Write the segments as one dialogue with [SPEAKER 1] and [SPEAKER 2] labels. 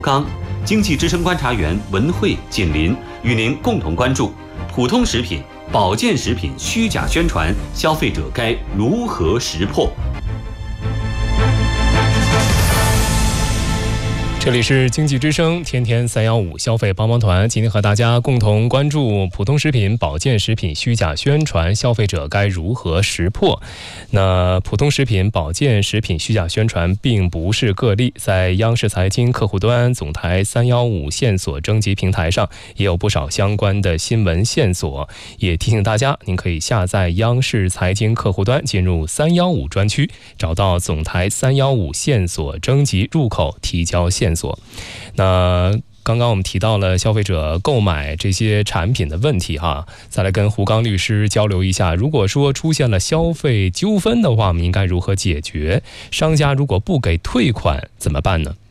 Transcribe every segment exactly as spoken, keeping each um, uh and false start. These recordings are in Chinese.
[SPEAKER 1] 刚，经济之声观察员文慧、锦林与您共同关注普通食品、保健食品虚假宣传，消费者该如何识破？
[SPEAKER 2] 这里是经济之声天天三幺五消费帮帮团，今天和大家共同关注普通食品、保健食品虚假宣传，消费者该如何识破？那普通食品、保健食品虚假宣传并不是个例，在央视财经客户端、总台三幺五线索征集平台上也有不少相关的新闻线索。也提醒大家，您可以下载央视财经客户端，进入三幺五专区，找到总台三幺五线索征集入口，提交线索。那刚刚我们提到了消费者购买这些产品的问题哈，再来跟胡刚律师交流一下，如果说出现了消费纠纷的话，我们应该如何解决？商家如果不给退款怎么办呢？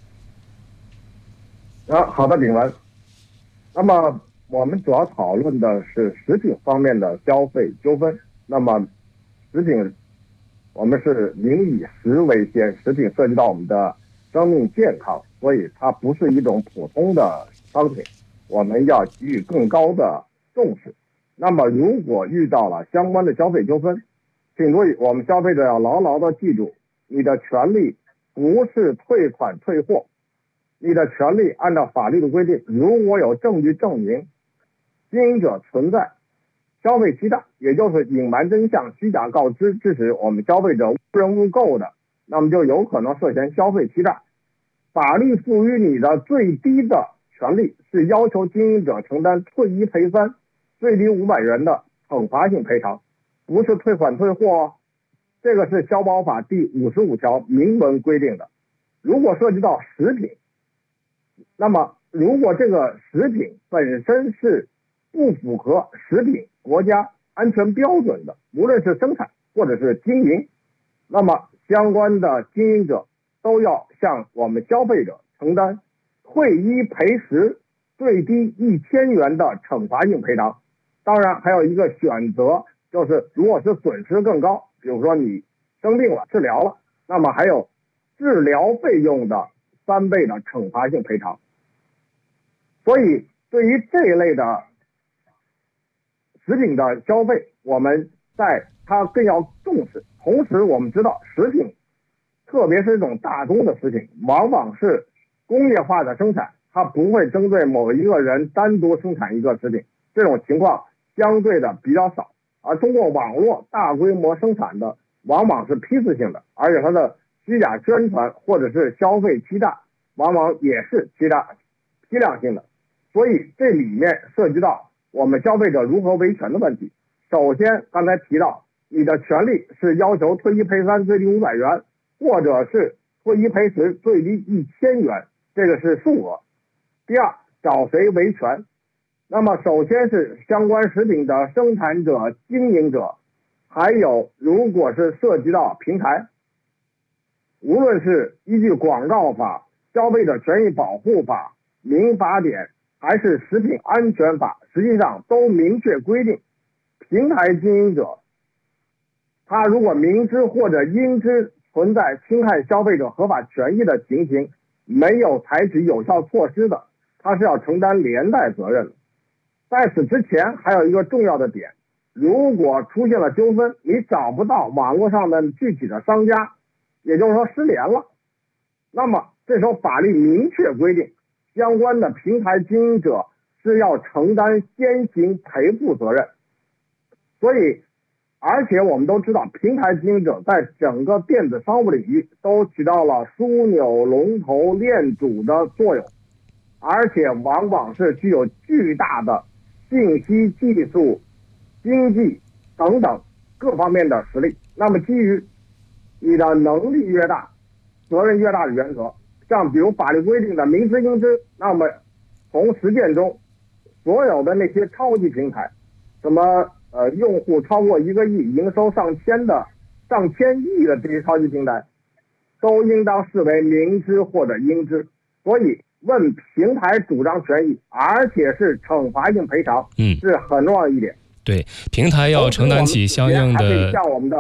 [SPEAKER 3] 啊，好的，炳文。那么我们主要讨论的是食品方面的消费纠纷。那么食品我们是民以食为先，食品涉及到我们的生命健康，所以它不是一种普通的商品，我们要给予更高的重视。那么如果遇到了相关的消费纠纷，请注意，我们消费者要牢牢的记住，你的权利不是退款退货，你的权利按照法律的规定，如果有证据证明经营者存在消费欺诈，也就是隐瞒真相、虚假告知，致使我们消费者误认误购的，那么就有可能涉嫌消费欺诈。法律赋予你的最低的权利是要求经营者承担退一赔三，最低五百元的惩罚性赔偿，不是退款退货哦。这个是消保法第五十五条明文规定的。如果涉及到食品，那么如果这个食品本身是不符合食品国家安全标准的，无论是生产或者是经营，那么相关的经营者都要向我们消费者承担退一赔十、最低一千元的惩罚性赔偿。当然还有一个选择，就是如果是损失更高，比如说你生病了、治疗了，那么还有治疗费用的三倍的惩罚性赔偿。所以对于这一类的食品的消费，我们在它更要重视。同时我们知道食品，特别是这种大宗的食品，往往是工业化的生产，它不会针对某一个人单独生产一个食品，这种情况相对的比较少。而通过网络大规模生产的往往是批次性的，而且它的虚假宣传或者是消费欺诈往往也是欺诈批量性的。所以这里面涉及到我们消费者如何维权的问题。首先刚才提到，你的权利是要求退一赔三，最低五百元，或者是退一赔十，最低一千元，这个是数额。第二，找谁维权？那么首先是相关食品的生产者、经营者，还有如果是涉及到平台，无论是依据广告法、消费者权益保护法、民法典还是食品安全法，实际上都明确规定，平台经营者他如果明知或者应知存在侵害消费者合法权益的情形，没有采取有效措施的，他是要承担连带责任的。在此之前还有一个重要的点，如果出现了纠纷，你找不到网络上的具体的商家，也就是说失联了，那么这时候法律明确规定，相关的平台经营者是要承担先行赔付责任。所以而且我们都知道，平台经营者在整个电子商务领域都起到了枢纽、龙头、链主的作用，而且往往是具有巨大的信息技术、经济等等各方面的实力。那么基于你的能力越大，责任越大的原则，像比如法律规定的明知应知，那么从实践中所有的那些超级平台，什么呃用户超过一个亿、营收上千的上千亿的这些超级平台，都应当视为明知或者应知。所以问平台主张权益，而且是惩罚性赔偿，
[SPEAKER 2] 嗯，
[SPEAKER 3] 是很重要的一点。
[SPEAKER 2] 对，平台要承担起相应的
[SPEAKER 3] 像我们的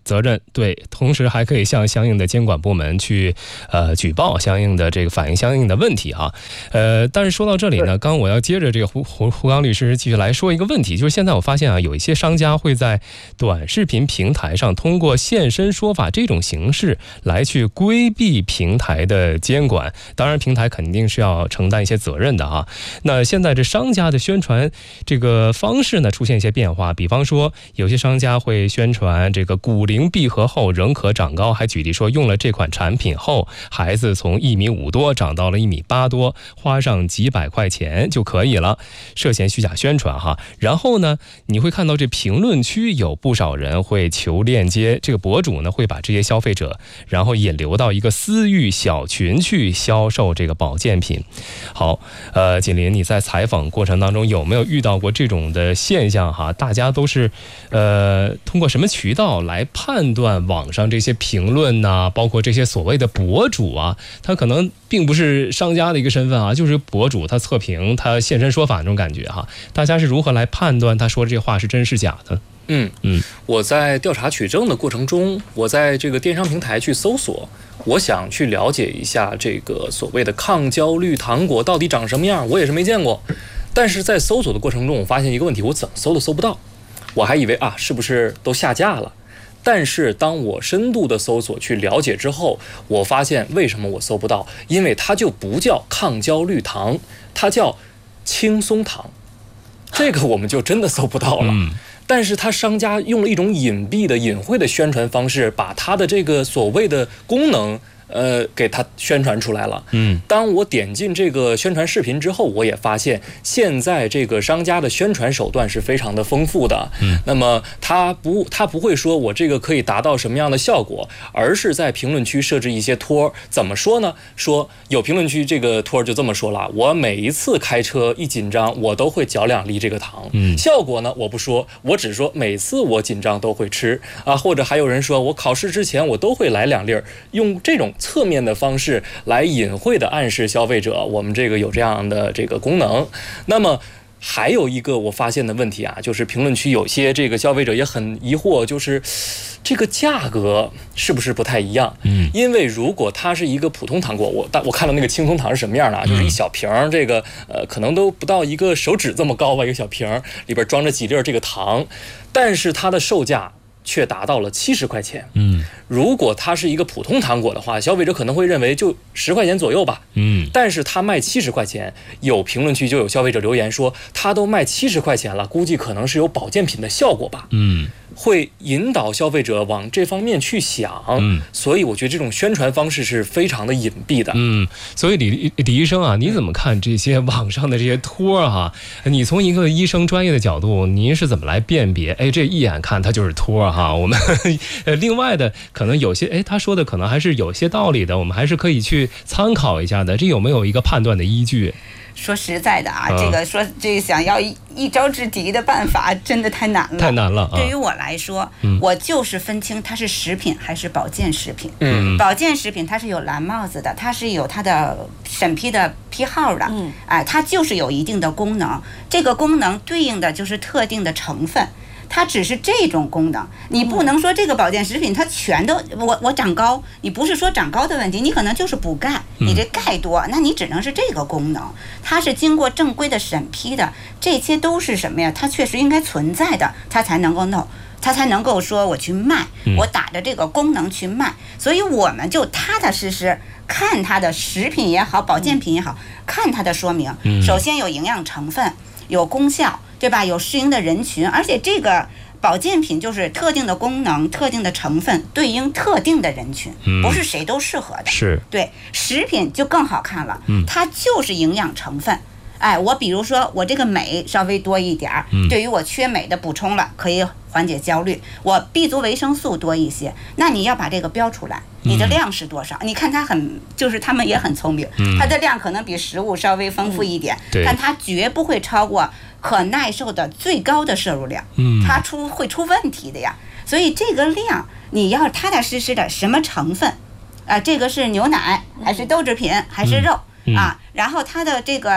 [SPEAKER 2] 责任，对，同时还可以向相应的监管部门去呃举报相应的这个反映相应的问题啊。呃，但是说到这里呢，刚刚我要接着这个胡胡胡刚律师继续来说一个问题，就是现在我发现啊，有一些商家会在短视频平台上通过现身说法这种形式来去规避平台的监管，当然平台肯定是要承担一些责任的啊。那现在这商家的宣传这个方式呢出现一些变化，比方说有些商家会宣传这个骨龄闭合后仍可长高，还举例说用了这款产品后孩子从一米五多长到了一米八多，花上几百块钱就可以了，涉嫌虚假宣传哈。然后呢你会看到这评论区有不少人会求链接，这个博主呢会把这些消费者然后引流到一个私域小群去销售这个保健品。好，呃，锦麟，你在采访过程当中有没有遇到过这种的现象哈？大家都是呃通过什么渠道来判断网上这些评论呐、啊，包括这些所谓的博主啊，他可能并不是商家的一个身份啊，就是博主他测评他现身说法那种感觉哈。大家是如何来判断他说的这话是真是假的？
[SPEAKER 4] 嗯嗯，我在调查取证的过程中，我在这个电商平台去搜索，我想去了解一下这个所谓的抗焦虑糖果到底长什么样，我也是没见过。但是在搜索的过程中，我发现一个问题，我怎么搜都搜不到。我还以为啊，是不是都下架了？但是当我深度的搜索去了解之后，我发现为什么我搜不到？因为它就不叫抗焦虑糖，它叫轻松糖，这个我们就真的搜不到了。嗯，但是他商家用了一种隐蔽的隐晦的宣传方式，把他的这个所谓的功能呃，给他宣传出来了。嗯，当我点进这个宣传视频之后，我也发现现在这个商家的宣传手段是非常的丰富的。嗯，那么他不他不会说我这个可以达到什么样的效果，而是在评论区设置一些托。怎么说呢？说有评论区这个托就这么说了：我每一次开车一紧张，我都会嚼两粒这个糖。嗯，效果呢我不说，我只说每次我紧张都会吃啊。或者还有人说我考试之前我都会来两粒，用这种侧面的方式来隐晦的暗示消费者，我们这个有这样的这个功能。那么还有一个我发现的问题啊，就是评论区有些这个消费者也很疑惑，就是这个价格是不是不太一样？嗯，因为如果它是一个普通糖果，我我看到那个轻松糖是什么样的啊？就是一小瓶，这个呃可能都不到一个手指这么高吧，一个小瓶里边装着几粒这个糖，但是它的售价却达到了七十块钱。嗯，如果它是一个普通糖果的话，消费者可能会认为就十块钱左右吧。嗯，但是它卖七十块钱，有评论区就有消费者留言说，它都卖七十块钱了，估计可能是有保健品的效果吧。嗯，会引导消费者往这方面去想。嗯，所以我觉得这种宣传方式是非常的隐蔽的。
[SPEAKER 2] 嗯，所以李李医生啊，你怎么看这些网上的这些托儿哈？你从一个医生专业的角度，您是怎么来辨别？哎，这一眼看它就是托儿哈。我们呃，另外的可能有些哎，他说的可能还是有些道理的，我们还是可以去参考一下的。这有没有一个判断的依据？
[SPEAKER 5] 说实在的啊，嗯、这个说这个想要一一招制敌的办法，真的太难了，
[SPEAKER 2] 太难了。啊、
[SPEAKER 5] 对于我来说、嗯，我就是分清它是食品还是保健食品。
[SPEAKER 2] 嗯，
[SPEAKER 5] 保健食品它是有蓝帽子的，它是有它的审批的批号的。嗯，哎，它就是有一定的功能，这个功能对应的就是特定的成分。它只是这种功能，你不能说这个保健食品它全都我我长高，你不是说长高的问题，你可能就是补钙，你这钙多，那你只能是这个功能，它是经过正规的审批的，这些都是什么呀？它确实应该存在的，它才能够弄，它才能够说我去卖，我打着这个功能去卖，所以我们就踏踏实实看它的食品也好，保健品也好，看它的说明，首先有营养成分，有功效。对吧？有适应的人群，而且这个保健品就是特定的功能、特定的成分，对应特定的人群，嗯、不是谁都适合的。
[SPEAKER 2] 是，
[SPEAKER 5] 对，食品就更好看了，嗯、它就是营养成分。哎，我比如说我这个镁稍微多一点儿，嗯、对于我缺镁的补充了，可以缓解焦虑。我 B 族维生素多一些，那你要把这个标出来，你的量是多少？嗯、你看它很，就是他们也很聪明，嗯、它的量可能比食物稍微丰富一点，嗯、但它绝不会超过可耐受的最高的摄入量，嗯、它出会出问题的呀。所以这个量你要踏踏实实的，什么成分啊？这个是牛奶还是豆制品还是肉、嗯嗯、啊？然后它的这个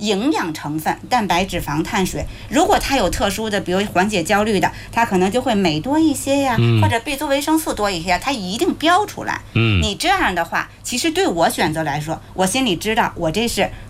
[SPEAKER 5] 营养成分，蛋白、脂肪、碳水。如果它有特殊的，比如缓解焦虑的，它可能就会镁多一些呀，
[SPEAKER 2] 嗯、
[SPEAKER 5] 或者 B 族维生素多一些，它一定标出来。
[SPEAKER 2] 嗯，
[SPEAKER 5] 你这样的话，其实对我选择来说，我心里知道我这是